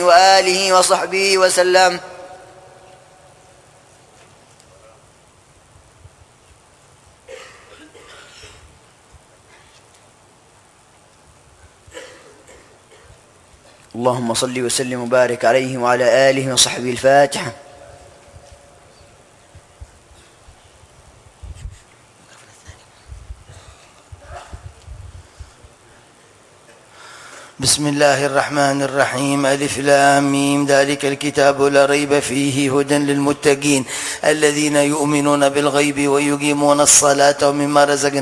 وآله وصحبه وسلم. اللهم صل وسلم وبارك عليه وعلى آله وصحبه. الفاتحة. بسم الله الرحمن الرحيم. ألف لام ميم. ذلك الكتاب لا ريب فيه هدى للمتقين الذين يؤمنون بالغيب ويقيمون الصلاة ومما رزقناهم